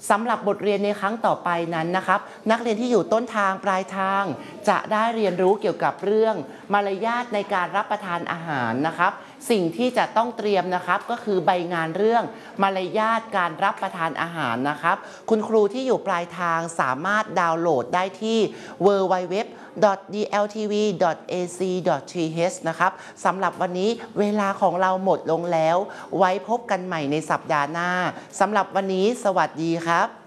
สำหรับบทเรียนในครั้งต่อไปนั้นนะครับนักเรียนที่อยู่ต้นทางปลายทางจะได้เรียนรู้เกี่ยวกับเรื่องมารยาทในการรับประทานอาหารนะครับสิ่งที่จะต้องเตรียมนะครับก็คือใบงานเรื่องมารยาทการรับประทานอาหารนะครับคุณครูที่อยู่ปลายทางสามารถดาวน์โหลดได้ที่ www.dltv.ac.th นะครับสำหรับวันนี้เวลาของเราหมดลงแล้วไว้พบกันใหม่ในสัปดาห์หน้าสำหรับวันนี้สวัสดีครับ